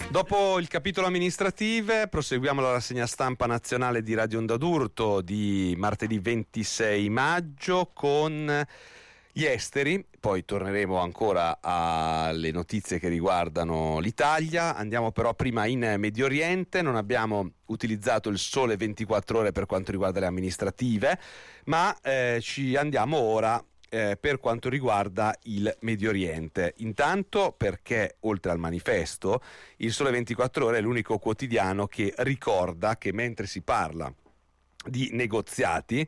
Dopo il capitolo amministrative proseguiamo la rassegna stampa nazionale di Radio Onda d'Urto di martedì 26 maggio con gli esteri, poi torneremo ancora alle notizie che riguardano l'Italia. Andiamo però prima in Medio Oriente. Non abbiamo utilizzato il Sole 24 Ore per quanto riguarda le amministrative, ma ci andiamo ora per quanto riguarda il Medio Oriente. Intanto perché, oltre al manifesto, il Sole 24 Ore è l'unico quotidiano che ricorda che mentre si parla di negoziati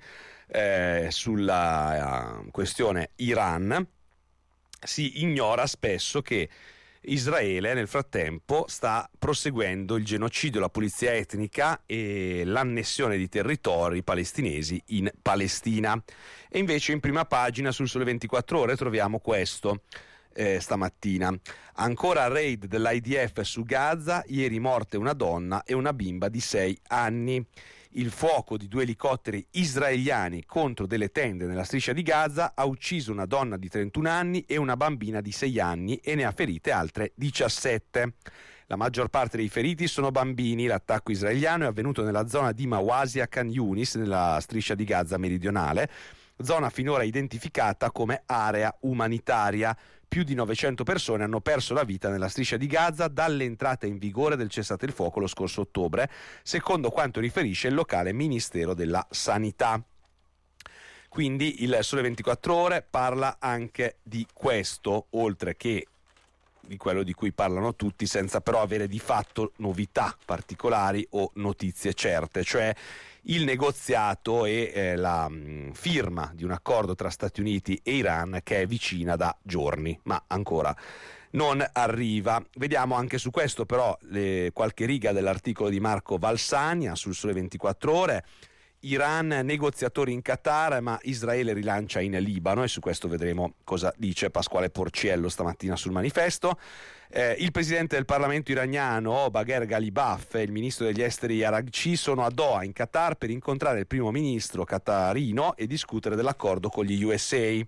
sulla questione Iran, si ignora spesso che Israele nel frattempo sta proseguendo il genocidio, la pulizia etnica e l'annessione di territori palestinesi in Palestina. E invece in prima pagina sul Sole 24 Ore troviamo questo stamattina. Ancora raid dell'IDF su Gaza, ieri morte una donna e una bimba di 6 anni. Il fuoco di 2 elicotteri israeliani contro delle tende nella striscia di Gaza ha ucciso una donna di 31 anni e una bambina di 6 anni e ne ha ferite altre 17. La maggior parte dei feriti sono bambini. L'attacco israeliano è avvenuto nella zona di Mawasi a Khan Yunis, nella striscia di Gaza meridionale, zona finora identificata come area umanitaria. Più di 900 persone hanno perso la vita nella striscia di Gaza dall'entrata in vigore del cessate il fuoco lo scorso ottobre, secondo quanto riferisce il locale Ministero della Sanità. Quindi il Sole 24 Ore parla anche di questo, oltre che di quello di cui parlano tutti, senza però avere di fatto novità particolari o notizie certe, cioè il negoziato e la firma di un accordo tra Stati Uniti e Iran che è vicina da giorni, ma ancora non arriva. Vediamo anche su questo però qualche riga dell'articolo di Marco Valsania sul Sole 24 Ore. Iran negoziatori in Qatar, ma Israele rilancia in Libano, e su questo vedremo cosa dice Pasquale Porciello stamattina sul manifesto. Il presidente del Parlamento iraniano Bagher Ghalibaf e il ministro degli esteri Araghchi sono a Doha in Qatar per incontrare il primo ministro qatarino e discutere dell'accordo con gli USA.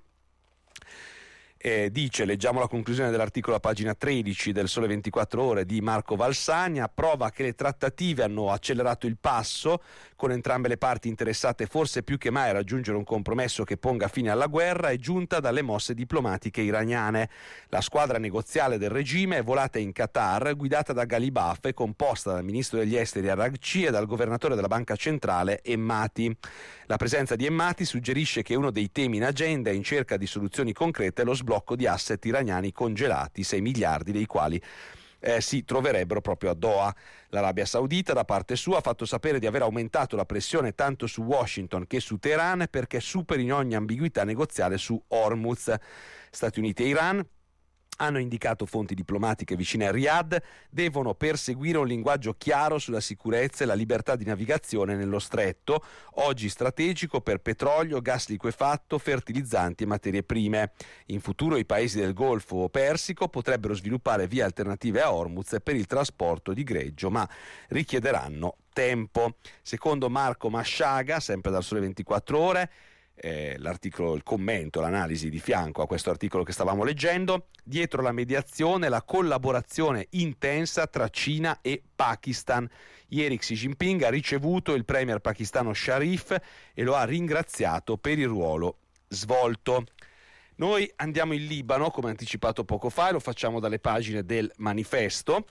Dice, leggiamo la conclusione dell'articolo a pagina 13 del Sole 24 Ore di Marco Valsania, prova che le trattative hanno accelerato il passo, con entrambe le parti interessate forse più che mai a raggiungere un compromesso che ponga fine alla guerra, è giunta dalle mosse diplomatiche iraniane. La squadra negoziale del regime è volata in Qatar, guidata da Ghalibaf e composta dal ministro degli esteri Araghchi e dal governatore della banca centrale Emmati. La presenza di Emmati suggerisce che uno dei temi in agenda in cerca di soluzioni concrete è lo sblocco di asset iraniani congelati, 6 miliardi dei quali si troverebbero proprio a Doha. L'Arabia Saudita da parte sua ha fatto sapere di aver aumentato la pressione tanto su Washington che su Teheran perché superi ogni ambiguità negoziale su Hormuz. Stati Uniti e Iran, hanno indicato fonti diplomatiche vicine a Riyadh, devono perseguire un linguaggio chiaro sulla sicurezza e la libertà di navigazione nello stretto, oggi strategico per petrolio, gas liquefatto, fertilizzanti e materie prime. In futuro i paesi del Golfo Persico potrebbero sviluppare vie alternative a Hormuz per il trasporto di greggio, ma richiederanno tempo. Secondo Marco Masciaga, sempre dal Sole 24 Ore, l'articolo, il commento, l'analisi di fianco a questo articolo che stavamo leggendo, dietro la mediazione la collaborazione intensa tra Cina e Pakistan. Ieri Xi Jinping ha ricevuto il premier pakistano Sharif e lo ha ringraziato per il ruolo svolto. Noi andiamo in Libano, come anticipato poco fa, e lo facciamo dalle pagine del manifesto.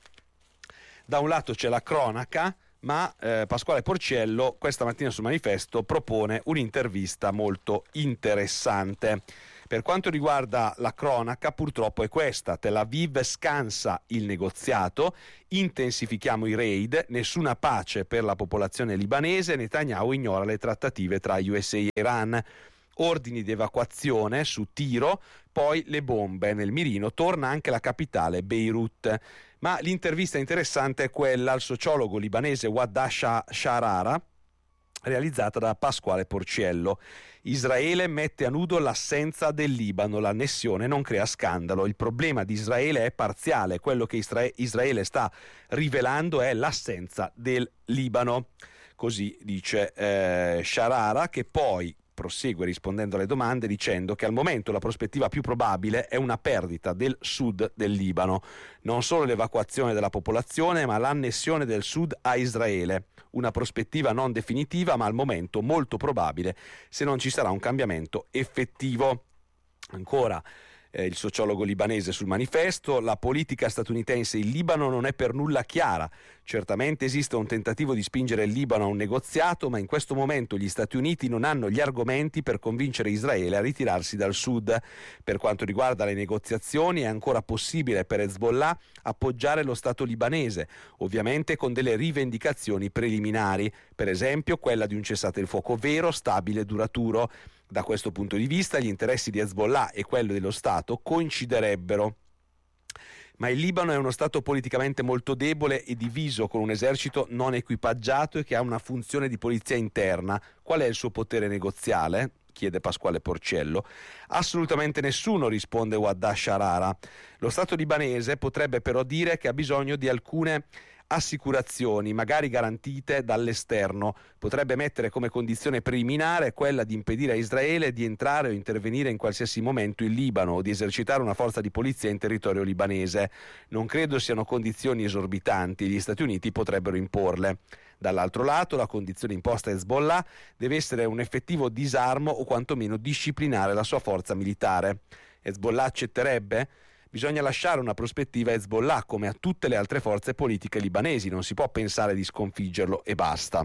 Da un lato c'è la cronaca, ma Pasquale Porciello questa mattina sul manifesto propone un'intervista molto interessante. Per quanto riguarda la cronaca, purtroppo è questa: Tel Aviv scansa il negoziato, intensifichiamo i raid, nessuna pace per la popolazione libanese, Netanyahu ignora le trattative tra USA e Iran. Ordini di evacuazione su Tiro, poi le bombe nel mirino, torna anche la capitale Beirut. Ma l'intervista interessante è quella al sociologo libanese Wadda Sharara, realizzata da Pasquale Porciello. Israele mette a nudo l'assenza del Libano, l'annessione non crea scandalo, il problema di Israele è parziale, quello che Israele sta rivelando è l'assenza del Libano. Così dice Sharara, che poi prosegue rispondendo alle domande dicendo che al momento la prospettiva più probabile è una perdita del sud del Libano, non solo l'evacuazione della popolazione ma l'annessione del sud a Israele, una prospettiva non definitiva ma al momento molto probabile se non ci sarà un cambiamento effettivo. Ancora il sociologo libanese sul manifesto: la politica statunitense in Libano non è per nulla chiara. Certamente esiste un tentativo di spingere il Libano a un negoziato, ma in questo momento gli Stati Uniti non hanno gli argomenti per convincere Israele a ritirarsi dal sud. Per quanto riguarda le negoziazioni, è ancora possibile per Hezbollah appoggiare lo Stato libanese, ovviamente con delle rivendicazioni preliminari, per esempio quella di un cessate il fuoco vero, stabile e duraturo. Da questo punto di vista gli interessi di Hezbollah e quello dello Stato coinciderebbero. Ma il Libano è uno Stato politicamente molto debole e diviso, con un esercito non equipaggiato e che ha una funzione di polizia interna. Qual è il suo potere negoziale? Chiede Pasquale Porciello. Assolutamente nessuno, risponde Waddah Sharara. Lo Stato libanese potrebbe però dire che ha bisogno di alcune assicurazioni, magari garantite dall'esterno. Potrebbe mettere come condizione preliminare quella di impedire a Israele di entrare o intervenire in qualsiasi momento in Libano o di esercitare una forza di polizia in territorio libanese. Non credo siano condizioni esorbitanti, gli Stati Uniti potrebbero imporle. Dall'altro lato, la condizione imposta a Hezbollah deve essere un effettivo disarmo o quantomeno disciplinare la sua forza militare. Hezbollah accetterebbe? Bisogna lasciare una prospettiva a Hezbollah come a tutte le altre forze politiche libanesi, non si può pensare di sconfiggerlo e basta.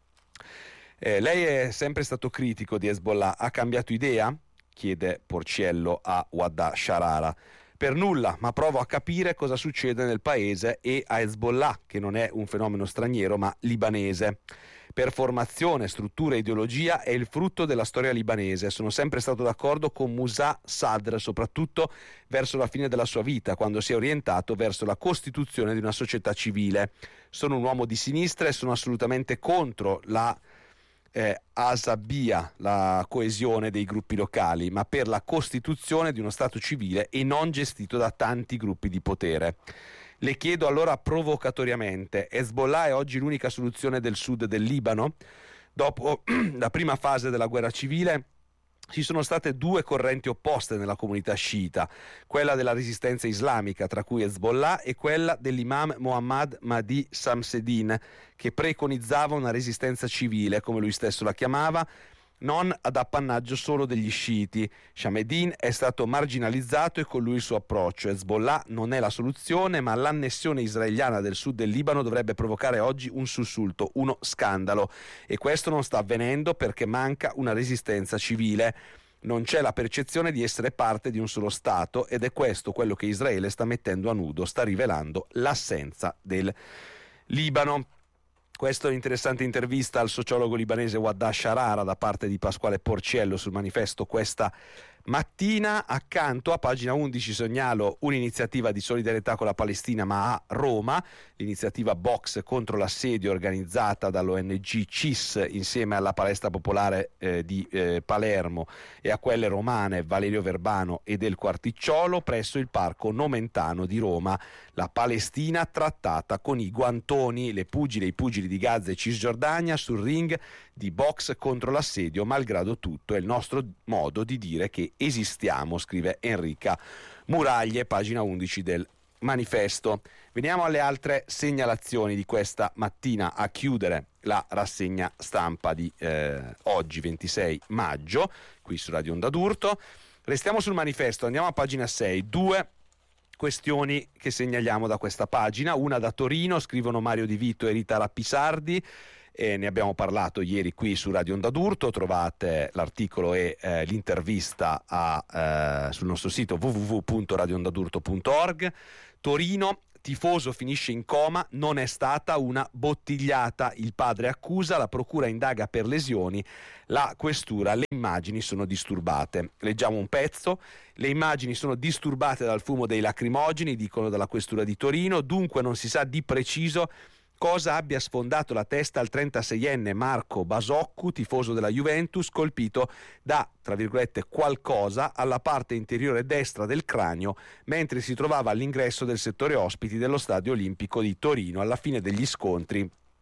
Lei è sempre stato critico di Hezbollah, ha cambiato idea? Chiede Porciello a Waddah Sharara. Per nulla, ma provo a capire cosa succede nel paese e a Hezbollah, che non è un fenomeno straniero ma libanese. Per formazione, struttura e ideologia è il frutto della storia libanese. Sono sempre stato d'accordo con Moussa Sadr, soprattutto verso la fine della sua vita, quando si è orientato verso la costituzione di una società civile. Sono un uomo di sinistra e sono assolutamente contro la Asabia, la coesione dei gruppi locali, ma per la costituzione di uno Stato civile e non gestito da tanti gruppi di potere. Le chiedo allora provocatoriamente: Hezbollah è oggi l'unica soluzione del sud del Libano? Dopo la prima fase della guerra civile ci sono state due correnti opposte nella comunità sciita, quella della resistenza islamica, tra cui Hezbollah, e quella dell'imam Mohammad Mahdi Samsedin, che preconizzava una resistenza civile, come lui stesso la chiamava, non ad appannaggio solo degli sciiti. Samsedin è stato marginalizzato e con lui il suo approccio. Hezbollah non è la soluzione, ma l'annessione israeliana del sud del Libano dovrebbe provocare oggi un sussulto, uno scandalo, e questo non sta avvenendo perché manca una resistenza civile. Non c'è la percezione di essere parte di un solo Stato ed è questo quello che Israele sta mettendo a nudo, sta rivelando l'assenza del Libano. Questa è un'interessante intervista al sociologo libanese Waddah Sharara da parte di Pasquale Porciello sul manifesto questa mattina. Accanto a pagina 11 segnalo un'iniziativa di solidarietà con la Palestina ma a Roma, l'iniziativa Box contro l'assedio organizzata dall'ONG CIS insieme alla Palestra Popolare di Palermo e a quelle romane Valerio Verbano e del Quarticciolo presso il Parco Nomentano di Roma. La Palestina trattata con i guantoni, le pugile e i pugili di Gaza e Cisgiordania sul ring di box contro l'assedio, malgrado tutto. È il nostro modo di dire che esistiamo, scrive Enrica Muraglie, pagina 11 del manifesto. Veniamo alle altre segnalazioni di questa mattina a chiudere la rassegna stampa di oggi 26 maggio qui su Radio Onda d'Urto. Restiamo sul manifesto, andiamo a pagina 6. Due questioni che segnaliamo da questa pagina, una da Torino, scrivono Mario Di Vito e Rita Rappisardi. Ne abbiamo parlato ieri qui su Radio Onda d'Urto, trovate l'articolo e l'intervista sul nostro sito www.radioondadurto.org. Torino, tifoso finisce in coma, non è stata una bottigliata, il padre accusa, la procura indaga per lesioni, la questura, le immagini sono disturbate. Leggiamo un pezzo: le immagini sono disturbate dal fumo dei lacrimogeni, dicono dalla questura di Torino, dunque non si sa di preciso cosa abbia sfondato la testa al 36enne Marco Basoccu, tifoso della Juventus, colpito da, tra virgolette, qualcosa alla parte interiore destra del cranio mentre si trovava all'ingresso del settore ospiti dello Stadio Olimpico di Torino alla fine degli scontri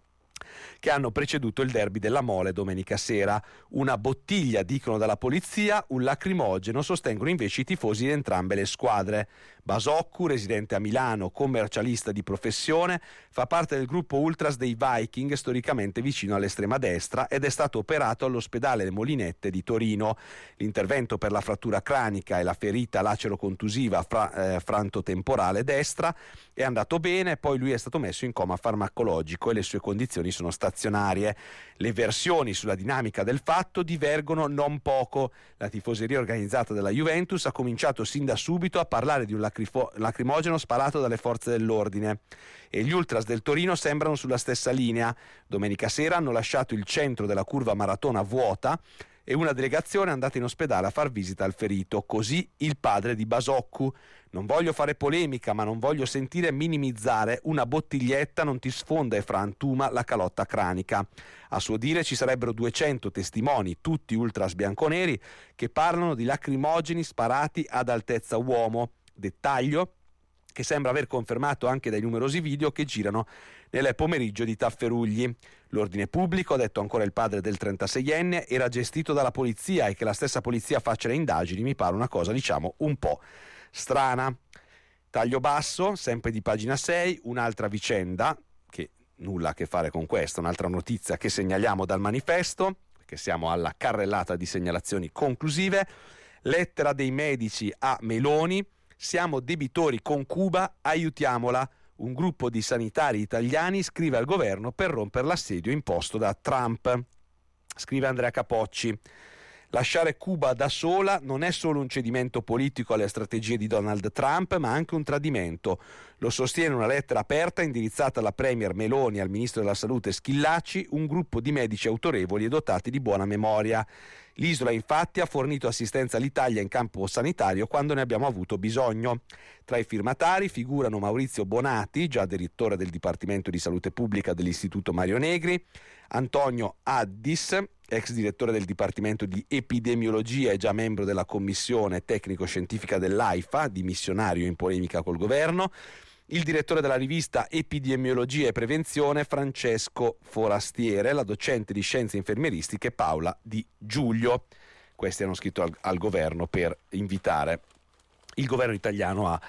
che hanno preceduto il derby della Mole domenica sera. Una bottiglia, dicono dalla polizia, un lacrimogeno sostengono invece i tifosi di entrambe le squadre. Basoccu, residente a Milano, commercialista di professione, fa parte del gruppo Ultras dei Viking, storicamente vicino all'estrema destra, ed è stato operato all'ospedale Molinette di Torino. L'intervento per la frattura cranica e la ferita lacero-contusiva frontotemporale destra è andato bene, poi lui è stato messo in coma farmacologico e le sue condizioni sono stazionarie. Le versioni sulla dinamica del fatto divergono non poco. La tifoseria organizzata della Juventus ha cominciato sin da subito a parlare di un lacrimogeno sparato dalle forze dell'ordine e gli ultras del Torino sembrano sulla stessa linea. Domenica sera hanno lasciato il centro della curva maratona vuota e una delegazione è andata in ospedale a far visita al ferito, così il padre di Basoccu. Non voglio fare polemica, ma non voglio sentire minimizzare, una bottiglietta non ti sfonda e frantuma la calotta cranica. A suo dire ci sarebbero 200 testimoni, tutti ultras bianconeri, che parlano di lacrimogeni sparati ad altezza uomo. Dettaglio che sembra aver confermato anche dai numerosi video che girano nel pomeriggio di Tafferugli. L'ordine pubblico, ha detto ancora il padre del 36enne, era gestito dalla polizia e che la stessa polizia faccia le indagini mi pare una cosa, diciamo, un po' strana. Taglio basso, sempre di pagina 6, un'altra vicenda che nulla a che fare con questa, un'altra notizia che segnaliamo dal manifesto, perché siamo alla carrellata di segnalazioni conclusive. Lettera dei medici a Meloni: siamo debitori con Cuba, aiutiamola. Un gruppo di sanitari italiani scrive al governo per rompere l'assedio imposto da Trump. Scrive Andrea Capocci: lasciare Cuba da sola non è solo un cedimento politico alle strategie di Donald Trump, ma anche un tradimento. Lo sostiene una lettera aperta indirizzata alla Premier Meloni e al Ministro della Salute Schillaci, un gruppo di medici autorevoli e dotati di buona memoria. L'isola infatti ha fornito assistenza all'Italia in campo sanitario quando ne abbiamo avuto bisogno. Tra i firmatari figurano Maurizio Bonati, già direttore del Dipartimento di Salute Pubblica dell'Istituto Mario Negri, Antonio Addis, ex direttore del Dipartimento di Epidemiologia e già membro della commissione tecnico-scientifica dell'AIFA, dimissionario in polemica col governo, il direttore della rivista Epidemiologia e Prevenzione Francesco Forastiere, la docente di scienze infermieristiche Paola Di Giulio. Questi hanno scritto al governo per invitare il governo italiano a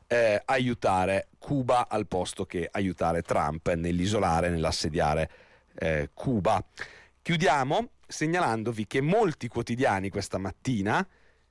aiutare Cuba al posto che aiutare Trump nell'isolare, nell'assediare Cuba. Chiudiamo segnalandovi che molti quotidiani questa mattina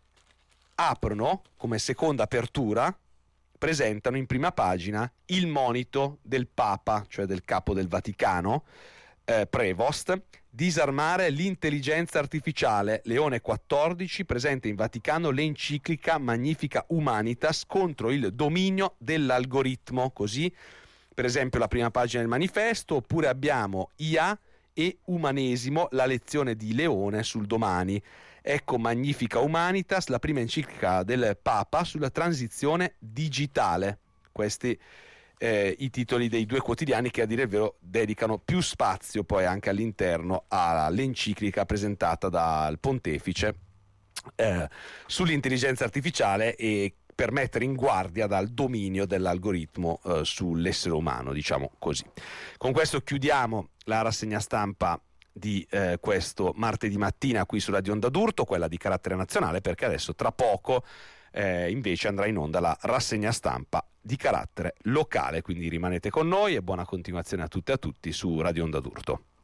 aprono come seconda apertura, presentano in prima pagina il monito del Papa, cioè del capo del Vaticano, Prevost: disarmare l'intelligenza artificiale. Leone XIV presenta in Vaticano l'enciclica Magnifica Humanitas contro il dominio dell'algoritmo. Così, per esempio, la prima pagina del manifesto. Oppure abbiamo IA e umanesimo, la lezione di Leone sul domani. Ecco Magnifica Humanitas, la prima enciclica del Papa sulla transizione digitale. Questi i titoli dei due quotidiani che, a dire il vero, dedicano più spazio poi anche all'interno all'enciclica presentata dal pontefice sull'intelligenza artificiale e per mettere in guardia dal dominio dell'algoritmo sull'essere umano, diciamo così. Con questo chiudiamo la rassegna stampa di questo martedì mattina qui su Radio Onda d'Urto, quella di carattere nazionale, perché adesso tra poco invece andrà in onda la rassegna stampa di carattere locale, quindi rimanete con noi e buona continuazione a tutte e a tutti su Radio Onda d'Urto.